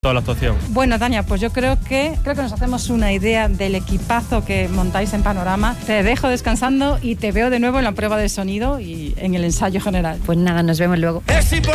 toda la actuación. Bueno, Tania, pues yo creo que nos hacemos una idea del equipazo que montáis en Panorama. Te dejo descansando y te veo de nuevo en la prueba de sonido y en el ensayo general. Pues nada, nos vemos luego.